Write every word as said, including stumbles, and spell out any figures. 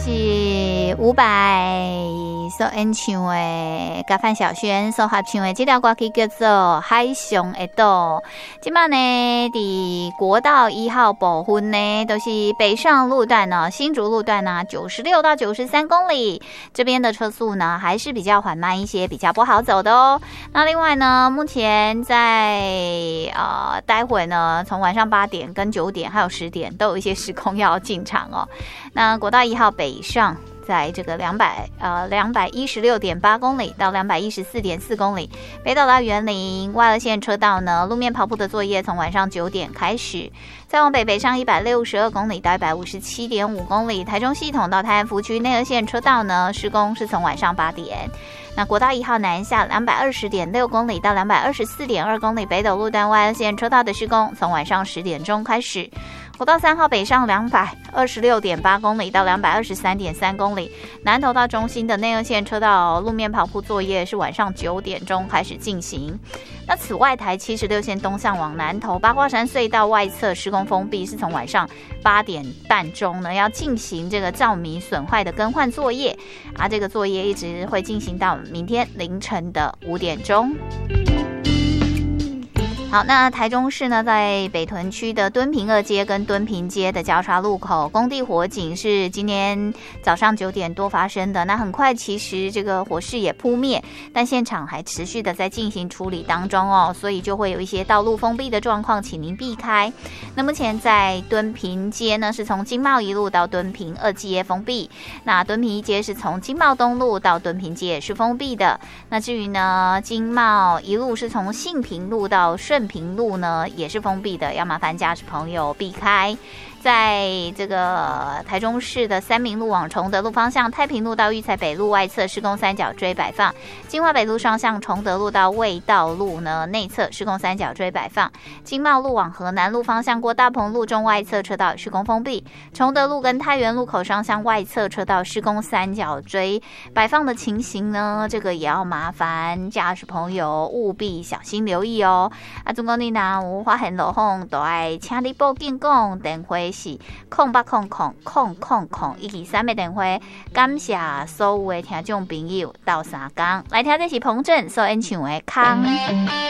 是伍佰所演唱的，甲范晓萱所合唱的这条歌曲叫做《海上的岛》。今麦呢，伫国道一号部分呢，都是北上路段呢，新竹路段呢，九十六到九十三公里，这边的车速呢还是比较缓慢一些，比较不好走的哦。那另外呢，目前在呃，待会呢，从晚上八点跟九点还有十点都有一些时空要进场哦。那国道一号北上，在这个两百呃两百一十六点八公里到两百一十四点四公里，北斗到园林外二线车道呢，路面跑步的作业从晚上九点开始，再往北北上一百六十二公里到一百五十七点五公里，台中系统到泰安福区内二线车道呢，施工是从晚上八点。那国道一号南下两百二十点六公里到两百二十四点二公里，北斗路段外二线车道的施工从晚上十点钟开始。国道三号北上两百二十六点八公里到两百二十三点三公里，南投到中心的内二线车道路面跑步作业是晚上九点钟开始进行。那此外，台七十六线东向往南投八卦山隧道外侧施工封闭，是从晚上八点半钟呢要进行这个照明损坏的更换作业啊，这个作业一直会进行到明天凌晨的五点钟。好，那台中市呢，在北屯区的敦平二街跟敦平街的交叉路口，工地火警是今天早上九点多发生的。那很快，其实这个火势也扑灭，但现场还持续的在进行处理当中哦，所以就会有一些道路封闭的状况，请您避开。那目前在敦平街呢，是从经贸一路到敦平二街封闭；那敦平一街是从经贸东路到敦平街也是封闭的。那至于呢，经贸一路是从信平路到顺平路呢也是封闭的，要麻烦驾驶朋友避开。在这个台中市的三民路往崇德路方向，太平路到育才北路外侧施工三角锥摆放；金华北路双向崇德路到卫道路呢内侧施工三角锥摆放；经贸路往河南路方向过大鹏路中外侧车道施工封闭；崇德路跟太原路口双向外侧车道施工三角锥摆放的情形呢，这个也要麻烦驾驶朋友务必小心留意哦。啊，如果你若有发现路况，就要请你报警讲电话。是空八空空空空空一二三的电话，感谢所有的听众朋友到三天来听，这是彭震所演唱的《空》。